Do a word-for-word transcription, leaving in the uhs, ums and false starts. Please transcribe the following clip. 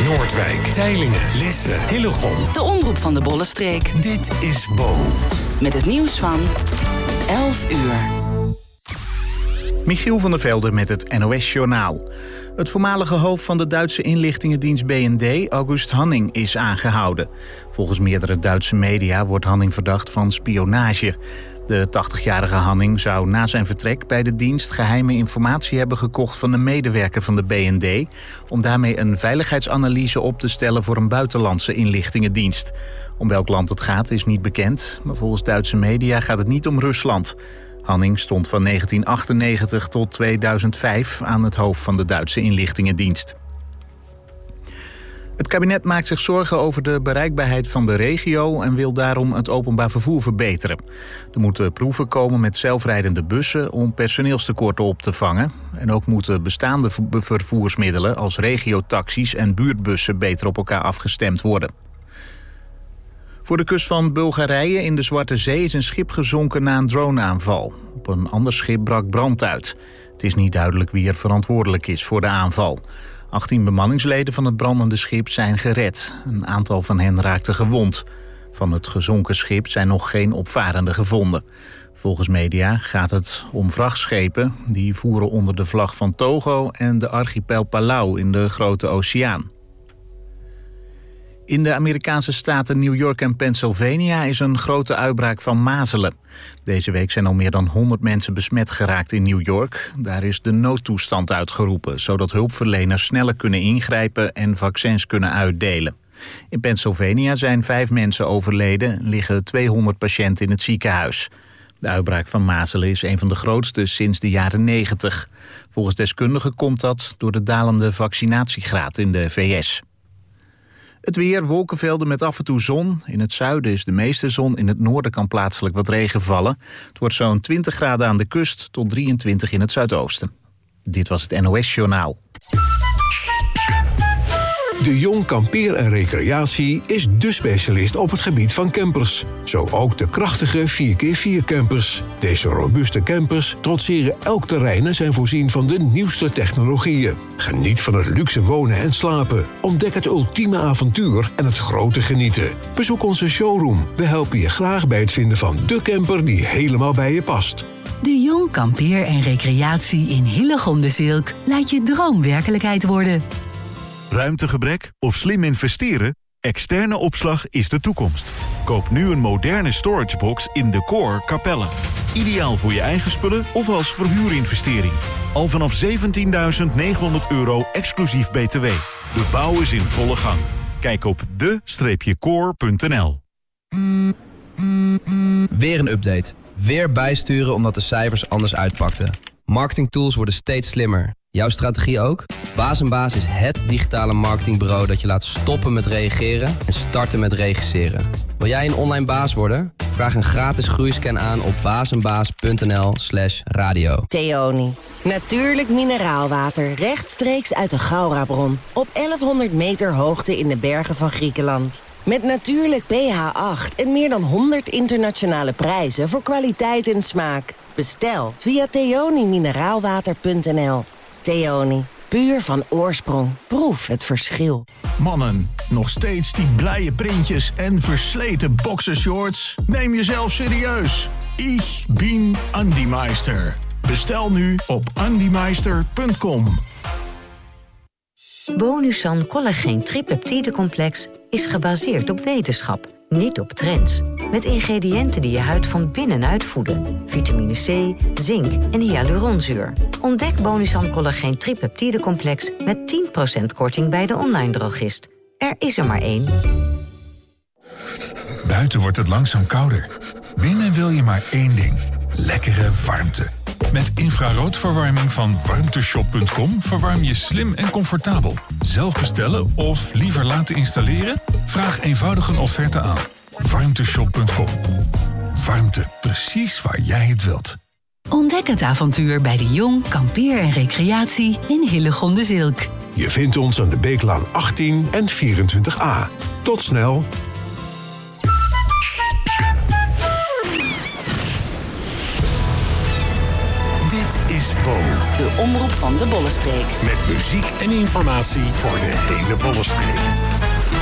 Noordwijk, Teylingen, Lisse, Hillegom. De omroep van de Bollenstreek. Dit is Bo. Met het nieuws van elf uur. Michiel van der Velde met het N O S-journaal. Het voormalige hoofd van de Duitse inlichtingendienst B N D, August Hanning, is aangehouden. Volgens meerdere Duitse media wordt Hanning verdacht van spionage. De tachtigjarige Hanning zou na zijn vertrek bij de dienst geheime informatie hebben gekocht van een medewerker van de B N D, om daarmee een veiligheidsanalyse op te stellen voor een buitenlandse inlichtingendienst. Om welk land het gaat is niet bekend, maar volgens Duitse media gaat het niet om Rusland. Hanning stond van negentien achtennegentig tot tweeduizend vijf aan het hoofd van de Duitse inlichtingendienst. Het kabinet maakt zich zorgen over de bereikbaarheid van de regio en wil daarom het openbaar vervoer verbeteren. Er moeten proeven komen met zelfrijdende bussen om personeelstekorten op te vangen. En ook moeten bestaande vervoersmiddelen als regiotaxis en buurtbussen beter op elkaar afgestemd worden. Voor de kust van Bulgarije in de Zwarte Zee is een schip gezonken na een droneaanval. Op een ander schip brak brand uit. Het is niet duidelijk wie er verantwoordelijk is voor de aanval. achttien bemanningsleden van het brandende schip zijn gered. Een aantal van hen raakte gewond. Van het gezonken schip zijn nog geen opvarenden gevonden. Volgens media gaat het om vrachtschepen. Die voeren onder de vlag van Togo en de archipel Palau in de Grote Oceaan. In de Amerikaanse staten New York en Pennsylvania is een grote uitbraak van mazelen. Deze week zijn al meer dan honderd mensen besmet geraakt in New York. Daar is de noodtoestand uitgeroepen, zodat hulpverleners sneller kunnen ingrijpen en vaccins kunnen uitdelen. In Pennsylvania zijn vijf mensen overleden en liggen tweehonderd patiënten in het ziekenhuis. De uitbraak van mazelen is een van de grootste sinds de jaren negentig. Volgens deskundigen komt dat door de dalende vaccinatiegraad in de V S. Het weer, wolkenvelden met af en toe zon. In het zuiden is de meeste zon, in het noorden kan plaatselijk wat regen vallen. Het wordt zo'n twintig graden aan de kust tot drieëntwintig in het zuidoosten. Dit was het N O S-journaal. De Jong Kampeer en Recreatie is dé specialist op het gebied van campers. Zo ook de krachtige vier keer vier campers. Deze robuuste campers trotseren elk terrein en zijn voorzien van de nieuwste technologieën. Geniet van het luxe wonen en slapen. Ontdek het ultieme avontuur en het grote genieten. Bezoek onze showroom. We helpen je graag bij het vinden van de camper die helemaal bij je past. De Jong Kampeer en Recreatie in Hillegom de Zilk laat je droom werkelijkheid worden. Ruimtegebrek of slim investeren? Externe opslag is de toekomst. Koop nu een moderne storagebox in de Core Capelle. Ideaal voor je eigen spullen of als verhuurinvestering. Al vanaf zeventienduizend negenhonderd euro exclusief B T W. De bouw is in volle gang. Kijk op de core punt n l. Weer een update. Weer bijsturen omdat de cijfers anders uitpakten. Marketingtools worden steeds slimmer. Jouw strategie ook? Baas en Baas is het digitale marketingbureau dat je laat stoppen met reageren en starten met regisseren. Wil jij een online baas worden? Vraag een gratis groeiscan aan op bazenbaas punt n l slash radio. Theoni. Natuurlijk mineraalwater rechtstreeks uit de Gaurabron. Op elfhonderd meter hoogte in de bergen van Griekenland. Met natuurlijk P H acht en meer dan honderd internationale prijzen voor kwaliteit en smaak. Bestel via theoni mineraalwater punt n l. Theoni, puur van oorsprong. Proef het verschil. Mannen, nog steeds die blije printjes en versleten boxershorts? Neem jezelf serieus. Ich bin Andi Meister. Bestel nu op andi meister punt com. Bonusan Collageen Tripeptidecomplex is gebaseerd op wetenschap, niet op trends. Met ingrediënten die je huid van binnenuit voeden. Vitamine C, zink en hyaluronzuur. Ontdek Bonusan Collageen Tripeptidecomplex met tien procent korting bij de online drogist. Er is er maar één. Buiten wordt het langzaam kouder. Binnen wil je maar één ding. Lekkere warmte. Met infraroodverwarming van warmteshop punt com verwarm je slim en comfortabel. Zelf bestellen of liever laten installeren? Vraag eenvoudig een offerte aan. warmteshop punt com. Warmte, precies waar jij het wilt. Ontdek het avontuur bij de Jong Kampeer en Recreatie in Hillegom de Zilk. Je vindt ons aan de Beeklaan achttien en vierentwintig A. Tot snel. Dit is Bo. De omroep van de Bollenstreek. Met muziek en informatie voor de hele Bollenstreek.